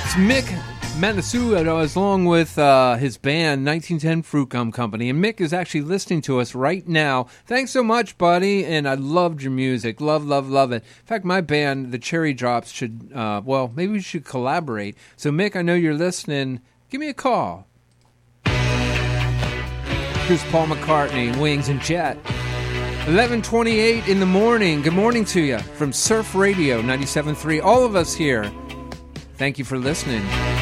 Mick Matasuo, along with his band, 1910 Fruit Gum Company. And Mick is actually listening to us right now. Thanks so much, buddy. And I loved your music. Love, love, love it. In fact, my band, the Cherry Drops, should, maybe we should collaborate. So, Mick, I know you're listening. Give me a call. Here's Paul McCartney, Wings and Jet. 11:28 in the morning. Good morning to you from Surf Radio 97.3. All of us here. Thank you for listening.